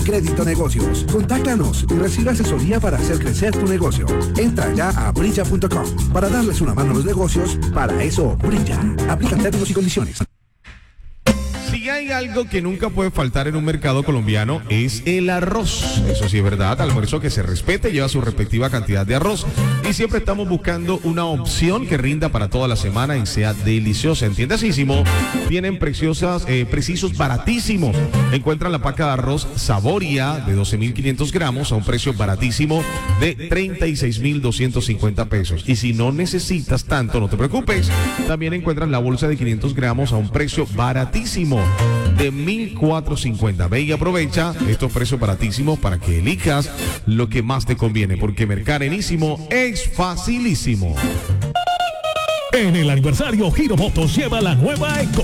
Crédito Negocios. Contáctanos y recibe asesoría para hacer crecer tu negocio. Entra ya a brilla.com para darles una mano a los negocios. Para eso, Brilla. Aplican términos y condiciones. Si hay algo que nunca puede faltar en un mercado colombiano es el arroz. Eso sí es verdad, almuerzo que se respete, lleva su respectiva cantidad de arroz y siempre estamos buscando una opción que rinda para toda la semana y sea deliciosa. En Tiendasísimo tienen precisos baratísimos. Encuentran la paca de arroz Saboria de 12.500 gramos a un precio baratísimo de 36.250 pesos. Y si no necesitas tanto, no te preocupes. También encuentran la bolsa de 500 gramos a un precio baratísimo de 1.450. Ve y aprovecha estos precios baratísimos para que elijas lo que más te conviene, porque mercar enísimo es facilísimo. En el aniversario, Giro Motos lleva la nueva Eco